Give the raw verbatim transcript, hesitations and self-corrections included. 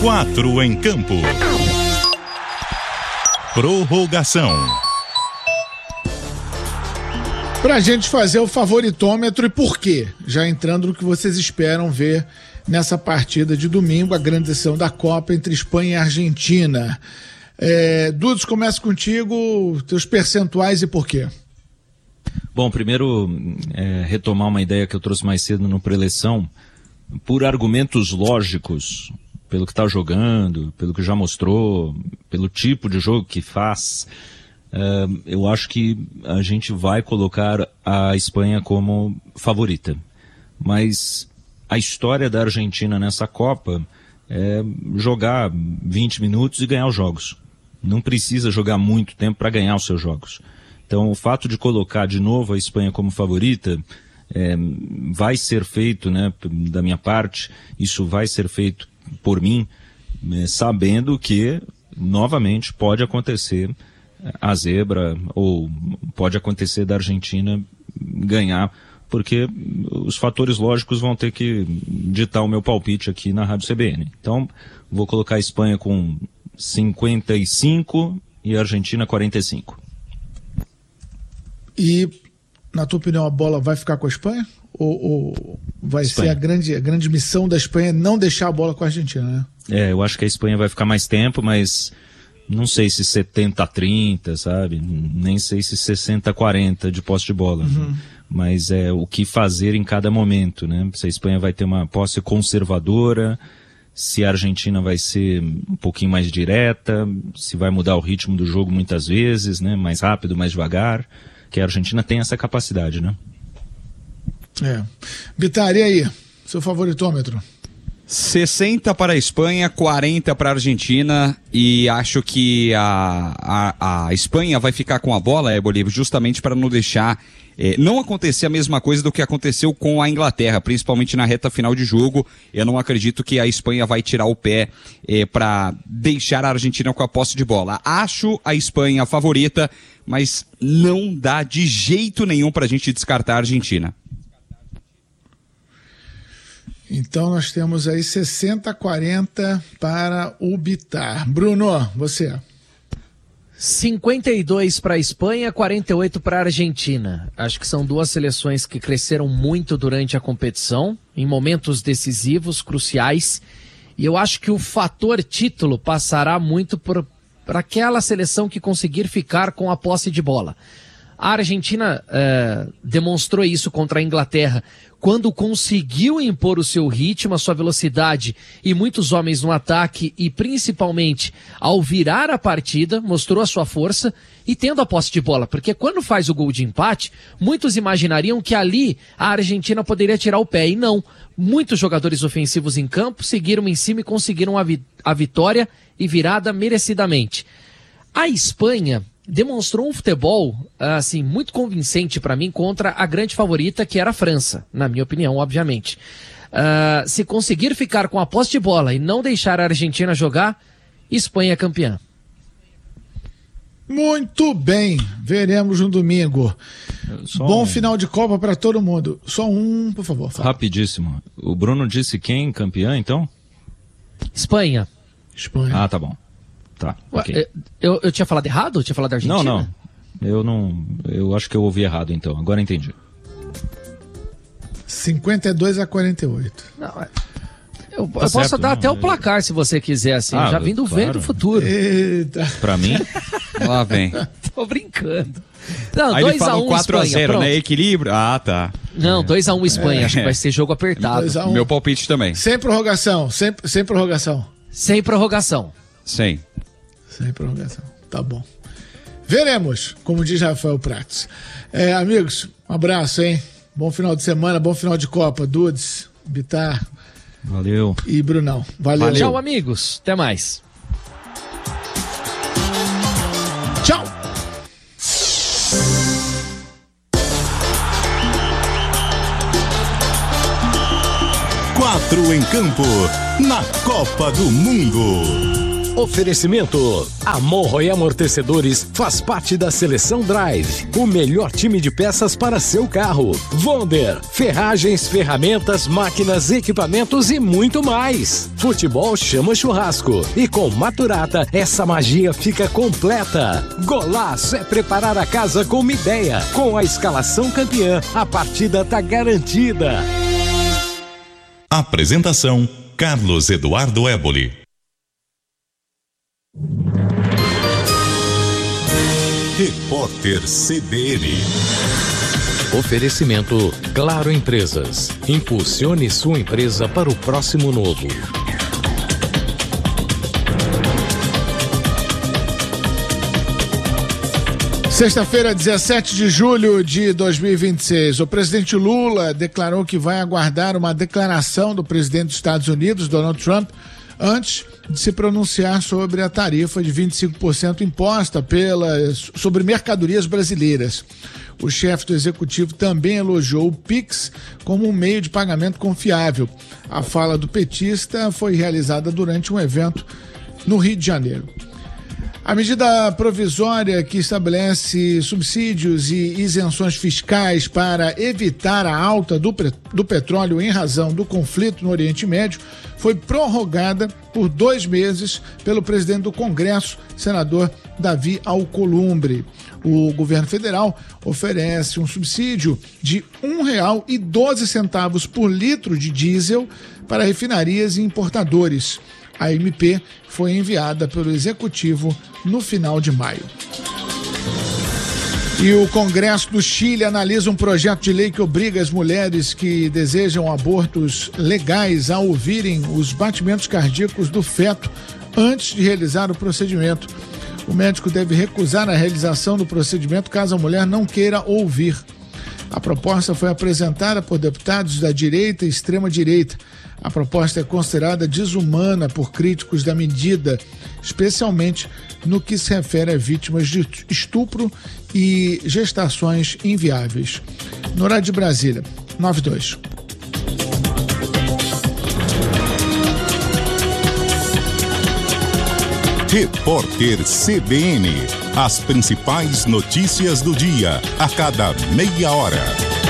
Quatro em campo. Prorrogação. Pra gente fazer o favoritômetro e por quê? Já entrando no que vocês esperam ver nessa partida de domingo, a grande decisão da Copa entre Espanha e Argentina. É, Dudes, começa contigo, teus percentuais e por quê? Bom, primeiro, é, retomar uma ideia que eu trouxe mais cedo no preleção. Por argumentos lógicos, pelo que está jogando, pelo que já mostrou, pelo tipo de jogo que faz, uh, eu acho que a gente vai colocar a Espanha como favorita. Mas a história da Argentina nessa Copa é jogar vinte minutos e ganhar os jogos. Não precisa jogar muito tempo para ganhar os seus jogos. Então, o fato de colocar de novo a Espanha como favorita é, vai ser feito, né, da minha parte, isso vai ser feito por mim, é, sabendo que, novamente, pode acontecer a zebra, ou pode acontecer da Argentina ganhar, porque os fatores lógicos vão ter que ditar o meu palpite aqui na Rádio C B N. Então, vou colocar a Espanha com cinquenta e cinco e a Argentina quarenta e cinco. E, na tua opinião, a bola vai ficar com a Espanha? Ou, ou vai Espanha. ser a grande, a grande missão da Espanha não deixar a bola com a Argentina, né? É, eu acho que a Espanha vai ficar mais tempo, mas não sei se setenta a trinta, sabe? Nem sei se sessenta a quarenta de posse de bola. Uhum. Mas é o que fazer em cada momento, né? Se a Espanha vai ter uma posse conservadora, se a Argentina vai ser um pouquinho mais direta, se vai mudar o ritmo do jogo muitas vezes, né? Mais rápido, mais devagar, que a Argentina tem essa capacidade, né? É. Bitar, e aí? Seu favoritômetro? sessenta para a Espanha, quarenta para a Argentina, e acho que a, a, a Espanha vai ficar com a bola, é, Bolívia, justamente para não deixar, é, não acontecer a mesma coisa do que aconteceu com a Inglaterra, principalmente na reta final de jogo. Eu não acredito que a Espanha vai tirar o pé é, para deixar a Argentina com a posse de bola. Acho a Espanha a favorita, mas não dá de jeito nenhum para a gente descartar a Argentina. Então nós temos aí sessenta a quarenta para o Bitar. Bruno, você? cinquenta e dois para a Espanha, quarenta e oito para a Argentina. Acho que são duas seleções que cresceram muito durante a competição, em momentos decisivos, cruciais. E eu acho que o fator título passará muito por, por aquela seleção que conseguir ficar com a posse de bola. A Argentina eh, demonstrou isso contra a Inglaterra, quando conseguiu impor o seu ritmo, a sua velocidade e muitos homens no ataque, e principalmente ao virar a partida, mostrou a sua força e tendo a posse de bola, porque quando faz o gol de empate, muitos imaginariam que ali a Argentina poderia tirar o pé, e não. Muitos jogadores ofensivos em campo seguiram em cima e conseguiram a, vi- a vitória e virada merecidamente. A Espanha demonstrou um futebol, assim, muito convincente para mim contra a grande favorita, que era a França, na minha opinião, obviamente. Uh, se conseguir ficar com a posse de bola e não deixar a Argentina jogar, Espanha é campeã. Muito bem, veremos no domingo. Só Bom um... final de Copa para todo mundo. Só um, por favor. Fala. Rapidíssimo. O Bruno disse quem campeã, então? Espanha. Espanha. Ah, tá bom. Tá, Ué, ok. eu, eu tinha falado errado? Eu tinha falado da Argentina? Não, não. Eu não. Eu acho que eu ouvi errado, então. Agora entendi. cinquenta e dois a quarenta e oito. Não, é... Eu, Tá eu posso certo, dar não, até o é- placar, se você quiser, assim. Ah, Já vindo claro. vendo o futuro. Eita. Pra mim? Lá vem. Tô brincando. Não, Aí ele dois a fala um um quatro a zero, Espanha, né? Equilíbrio. Ah, tá. Não, dois a um Espanha. É. Acho que vai ser jogo apertado. dois a um. Meu palpite também. Sem prorrogação, sem, sem prorrogação. Sem prorrogação. Sim. Sem prorrogação. Tá bom. Veremos, como diz Rafael Pratos. É, amigos, um abraço, hein? Bom final de semana, bom final de Copa. Dudes, Bitar Valeu. e Brunão. Valeu. Valeu. Tchau, amigos. Até mais. Tchau. Quatro em campo, na Copa do Mundo. Oferecimento: a Monroe Amortecedores faz parte da Seleção Drive, o melhor time de peças para seu carro. Wonder, ferragens, ferramentas, máquinas, equipamentos e muito mais. Futebol chama churrasco e com Maturata essa magia fica completa. Golaço é preparar a casa com uma ideia. Com a escalação campeã, a partida tá garantida. Apresentação: Carlos Eduardo Éboli. Repórter C B N. Oferecimento: Claro Empresas. Impulsione sua empresa para o próximo novo. Sexta-feira, dezessete de julho de dois mil e vinte e seis, o presidente Lula declarou que vai aguardar uma declaração do presidente dos Estados Unidos, Donald Trump, antes de se pronunciar sobre a tarifa de vinte e cinco por cento imposta pela, sobre mercadorias brasileiras. O chefe do executivo também elogiou o Pix como um meio de pagamento confiável. A fala do petista foi realizada durante um evento no Rio de Janeiro. A medida provisória que estabelece subsídios e isenções fiscais para evitar a alta do, do petróleo em razão do conflito no Oriente Médio foi prorrogada por dois meses pelo presidente do Congresso, senador Davi Alcolumbre. O governo federal oferece um subsídio de um real e doze centavos por litro de diesel para refinarias e importadores. A M P foi enviada pelo Executivo no final de maio. E o Congresso do Chile analisa um projeto de lei que obriga as mulheres que desejam abortos legais a ouvirem os batimentos cardíacos do feto antes de realizar o procedimento. O médico deve recusar a realização do procedimento caso a mulher não queira ouvir. A proposta foi apresentada por deputados da direita e extrema-direita. A proposta é considerada desumana por críticos da medida, especialmente no que se refere a vítimas de estupro e gestações inviáveis. No horário de Brasília, nove e dois. Repórter C B N. As principais notícias do dia, a cada meia hora.